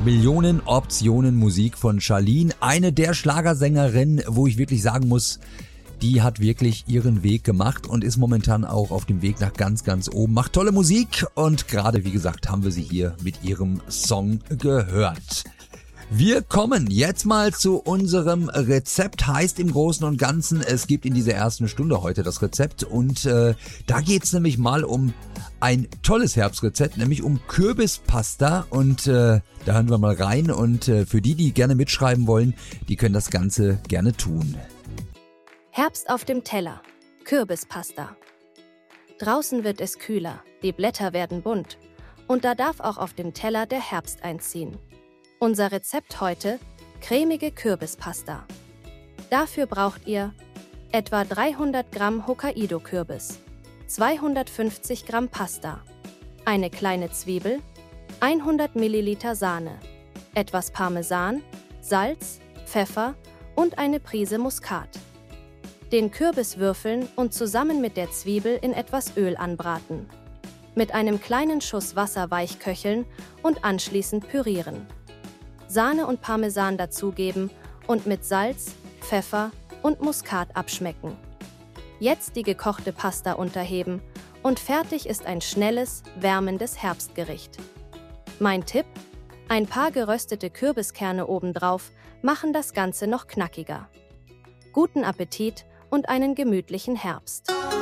Millionen Optionen Musik von Charlene, eine der Schlagersängerinnen, wo ich wirklich sagen muss, die hat wirklich ihren Weg gemacht und ist momentan auch auf dem Weg nach ganz, ganz oben. Macht tolle Musik und gerade, wie gesagt, haben wir sie hier mit ihrem Song gehört. Wir kommen jetzt mal zu unserem Rezept, heißt im Großen und Ganzen, es gibt in dieser ersten Stunde heute das Rezept und da geht's nämlich mal um ein tolles Herbstrezept, nämlich um Kürbispasta und da hören wir mal rein und für die gerne mitschreiben wollen, die können das Ganze gerne tun. Herbst auf dem Teller. Kürbispasta. Draußen wird es kühler, die Blätter werden bunt und da darf auch auf dem Teller der Herbst einziehen. Unser Rezept heute: cremige Kürbispasta. Dafür braucht ihr etwa 300 Gramm Hokkaido-Kürbis, 250 Gramm Pasta, eine kleine Zwiebel, 100 Milliliter Sahne, etwas Parmesan, Salz, Pfeffer und eine Prise Muskat. Den Kürbis würfeln und zusammen mit der Zwiebel in etwas Öl anbraten. Mit einem kleinen Schuss Wasser weich köcheln und anschließend pürieren. Sahne und Parmesan dazugeben und mit Salz, Pfeffer und Muskat abschmecken. Jetzt die gekochte Pasta unterheben und fertig ist ein schnelles, wärmendes Herbstgericht. Mein Tipp: ein paar geröstete Kürbiskerne obendrauf machen das Ganze noch knackiger. Guten Appetit und einen gemütlichen Herbst.